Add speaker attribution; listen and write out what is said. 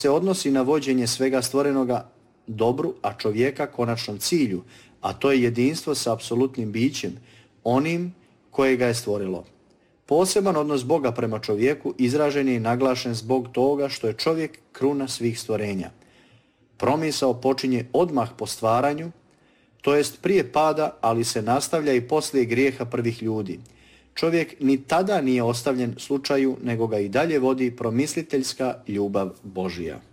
Speaker 1: se odnosi na vođenje svega stvorenoga dobru, a čovjeka konačnom cilju, a to je jedinstvo sa apsolutnim bićem, onim koje ga je stvorilo. Poseban odnos Boga prema čovjeku izražen je i naglašen zbog toga što je čovjek kruna svih stvorenja. Promisao počinje odmah po stvaranju, to jest prije pada, ali se nastavlja i poslije grijeha prvih ljudi. Čovjek ni tada nije ostavljen slučaju, nego ga i dalje vodi promisliteljska ljubav Božija.